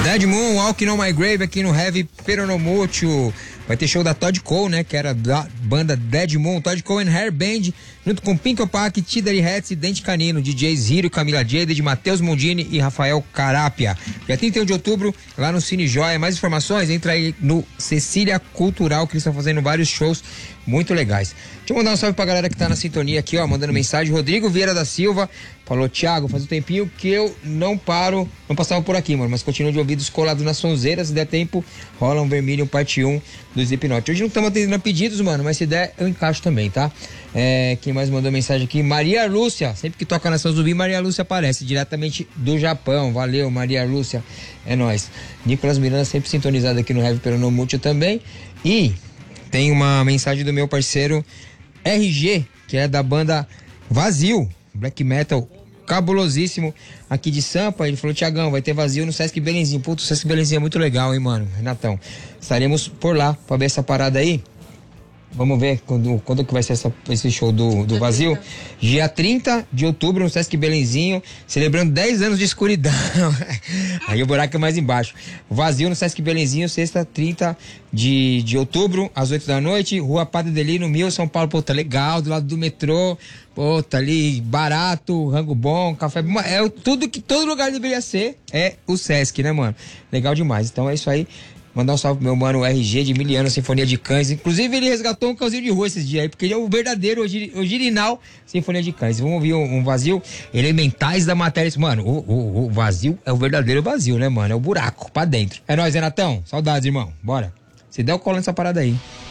Dead Moon, Walking on My Grave aqui no Heavy Peronomútil. Vai ter show da Todd Cole, né? Que era da banda Dead Moon, Todd Cole and Hair Band, junto com Pink Opaque, Tidary Hats e Dente Canino, DJs Hiro, Camila Jade, Matheus Mondini e Rafael Carapia. Dia 31 de outubro, lá no Cine Joia. Mais informações, entra aí no Cecília Cultural, que eles estão fazendo vários shows muito legais. Deixa eu mandar um salve pra galera que tá na sintonia aqui, ó, mandando mensagem. Rodrigo Vieira da Silva falou: Thiago, faz um tempinho que eu não passava por aqui, mano, mas continuo de ouvidos colados nas sonzeiras. Se der tempo, rola um Vermilion parte 1 do Slipknot. Hoje não estamos atendendo a pedidos, mano, mas se der, eu encaixo também, tá? Quem mais mandou mensagem aqui? Maria Lúcia. Sempre que toca Nação Zumbi, Maria Lúcia aparece, diretamente do Japão. Valeu, Maria Lúcia. É nóis. Nicolas Miranda sempre sintonizado aqui no Heavy Peronomútil também. E tem uma mensagem do meu parceiro RG, que é da banda Vazio, black metal cabulosíssimo aqui de Sampa. Ele falou: Thiagão, vai ter Vazio no Sesc Belenzinho. Putz, o Sesc Belenzinho é muito legal, hein, mano, Renatão. Estaremos por lá pra ver essa parada aí. Vamos ver quando que vai ser esse show do Vazio. Dia 30 de outubro no Sesc Belenzinho, celebrando 10 anos de escuridão. Aí o buraco é mais embaixo. Vazio no Sesc Belenzinho, sexta, 30 de outubro, às 8 da noite, Rua Padre Delino, 1000, São Paulo. Pô, tá legal, do lado do metrô. Pô, tá ali, barato, rango bom, café bom. É tudo que todo lugar deveria ser, é o Sesc, né, mano? Legal demais. Então é isso aí. Mandar um salve pro meu mano RG de Miliano, Sinfonia de Cães. Inclusive, ele resgatou um cãozinho de rua esses dias aí, porque ele é o verdadeiro original Sinfonia de Cães. Vamos ouvir um Vazio, Elementais da Matéria. Mano, o Vazio é o verdadeiro Vazio, né, mano? É o buraco pra dentro. É nóis, Renatão. Saudades, irmão. Bora. Se der o colo nessa parada aí.